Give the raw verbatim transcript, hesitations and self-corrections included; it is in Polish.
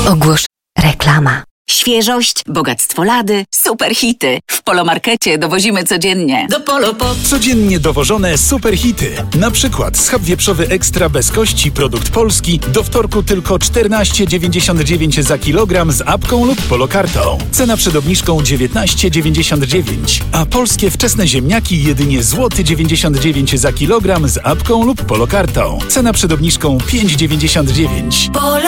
Ogłosz reklama. Świeżość, bogactwo lady, super hity. W Polomarkecie dowozimy codziennie. Do Polo po... Codziennie dowożone super hity. Na przykład schab wieprzowy ekstra bez kości, produkt polski. Do wtorku tylko czternaście dziewięćdziesiąt dziewięć za kilogram z apką lub polokartą. Cena przed obniżką dziewiętnaście dziewięćdziesiąt dziewięć. A polskie wczesne ziemniaki jedynie złoty dziewięćdziesiąt dziewięć za kilogram z apką lub polokartą. Cena przed obniżką pięć dziewięćdziesiąt dziewięć. Polo